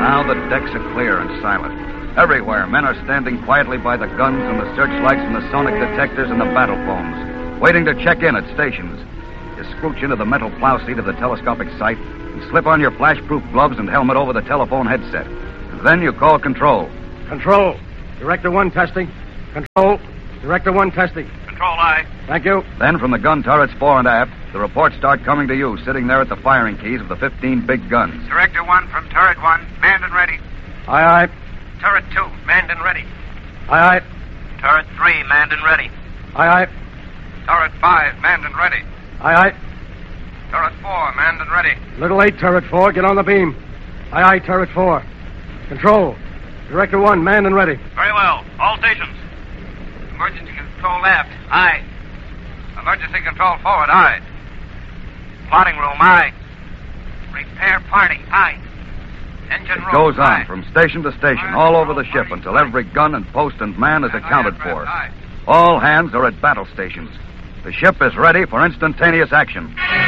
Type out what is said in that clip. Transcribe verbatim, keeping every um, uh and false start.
Now the decks are clear and silent. Everywhere, men are standing quietly by the guns and the searchlights and the sonic detectors and the battle phones, waiting to check in at stations. You scrooch into the metal plow seat of the telescopic sight and slip on your flash-proof gloves and helmet over the telephone headset. And then you call control. Control. Director one testing. Control. Director one testing. Control, aye. Thank you. Then from the gun turrets fore and aft, the reports start coming to you, sitting there at the firing keys of the fifteen big guns. Director one from turret one, manned and ready. Aye, aye. Turret two, manned and ready. Aye, aye. Turret three, manned and ready. Aye, aye. Turret five, manned and ready. Aye, aye. Turret four, manned and ready. Little eight, turret four, get on the beam. Aye, aye, turret four. Control. Director one, manned and ready. Very well. All stations. Emergency control aft, aye. Emergency control forward, aye. Plotting room, aye. Repair party, aye. Engine room, It goes on aye. from station to station, all over the ship, until every gun and post and man is accounted for. All hands are at battle stations. The ship is ready for instantaneous action.